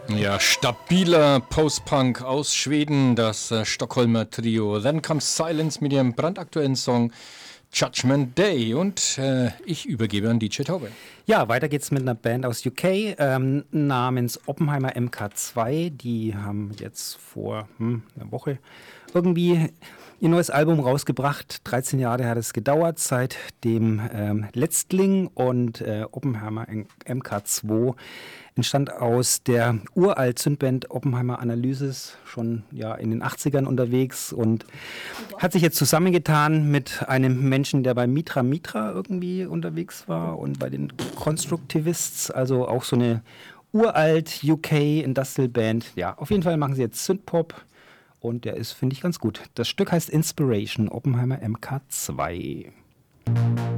Ja, stabiler Post-Punk aus Schweden, das Stockholmer Trio. Then Comes Silence mit ihrem brandaktuellen Song Judgment Day. Und ich übergebe an DJ Taube. Ja, weiter geht's mit einer Band aus UK namens Oppenheimer MK2. Die haben jetzt vor einer Woche irgendwie ihr neues Album rausgebracht. 13 Jahre hat es gedauert seit dem Letztling, und Oppenheimer MK2 entstand aus der Uralt-Synthband Oppenheimer Analysis, schon ja in den 80ern unterwegs, und hat sich jetzt zusammengetan mit einem Menschen, der bei Mitra Mitra irgendwie unterwegs war und bei den Constructivists, also auch so eine uralt UK Industrial Band. Ja, auf jeden Fall machen sie jetzt Synthpop, und der ist, finde ich, ganz gut. Das Stück heißt Inspiration, Oppenheimer MK2.